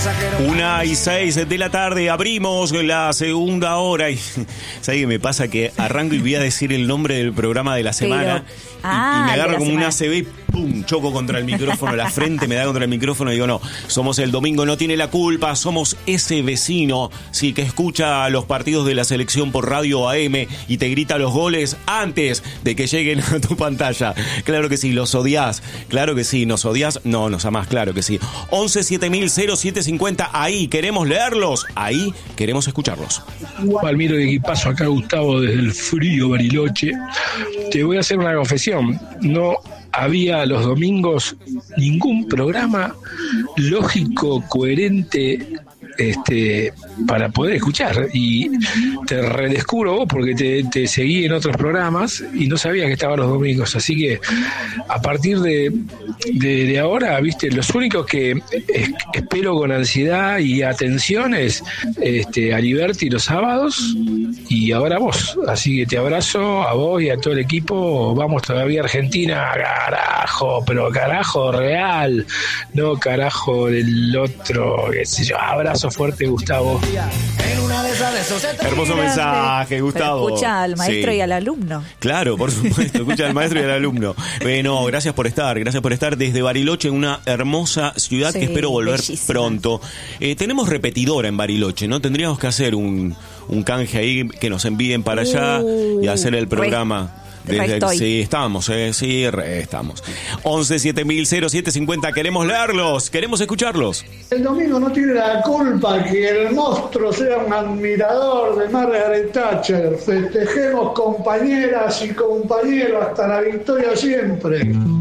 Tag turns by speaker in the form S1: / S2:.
S1: 1:06 de la tarde, abrimos la segunda hora y ¿sabes qué me pasa? Que arranco y voy a decir el nombre del programa de la semana y me agarro como un ACV y ¡pum! Choco contra el micrófono, la frente me da contra el micrófono y digo, no, somos el domingo, no tiene la culpa, somos ese vecino, sí, que escucha los partidos de la selección por radio AM y te grita los goles antes de que lleguen a tu pantalla. Claro que sí, los odias, claro que sí, nos odias, no, nos amás, claro que sí. 11-7000-0750, ahí queremos leerlos, ahí queremos escucharlos.
S2: Palmiro de Equipazo, acá Gustavo desde el frío Bariloche. Te voy a hacer una confesión, no había los domingos ningún programa lógico, coherente, para poder escuchar, y te redescubro vos porque te seguí en otros programas y no sabía que estaba los domingos, así que a partir de ahora, viste, los únicos que espero con ansiedad y atenciones a Liberty los sábados y ahora vos, así que te abrazo a vos y a todo el equipo. Vamos todavía a Argentina, carajo, pero carajo real, no carajo del otro, qué sé yo. Abrazo fuerte, Gustavo.
S1: Hermoso mensaje, Gustavo.
S3: Pero escucha al maestro, sí, y al alumno.
S1: Claro, por supuesto, escucha al maestro y al alumno. No, gracias por estar desde Bariloche, una hermosa ciudad, sí, que espero volver bellísima pronto. Tenemos repetidora en Bariloche, ¿no? Tendríamos que hacer un canje ahí, que nos envíen para allá y hacer el programa. Sí, estamos, sí, estamos. 11-7000-0750, queremos leerlos, queremos escucharlos.
S4: El domingo no tiene la culpa que el monstruo sea un admirador de Margaret Thatcher. Festejemos, compañeras y compañeros, hasta la victoria siempre.